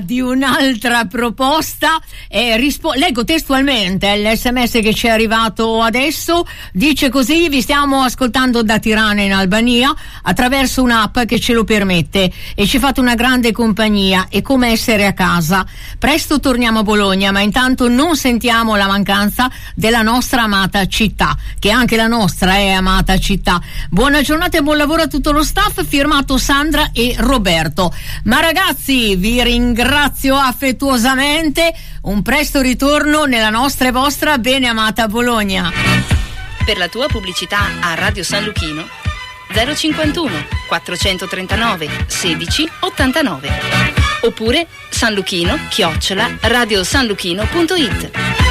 di un'altra proposta. Leggo testualmente l'SMS che ci è arrivato adesso. Dice così: vi stiamo ascoltando da Tirana in Albania attraverso un'app che ce lo permette e ci fate una grande compagnia, è come essere a casa. Presto torniamo a Bologna, ma intanto non sentiamo la mancanza della nostra amata città, che anche la nostra è amata città. Buona giornata e buon lavoro a tutto lo staff, firmato Sandra e Roberto. Ma ragazzi, vi ringrazio affettuosamente, un presto ritorno nella nostra e vostra bene amata Bologna. Per la tua pubblicità a Radio San Luchino 051 439 16 89 oppure sanluchino@radiosanluchino.it.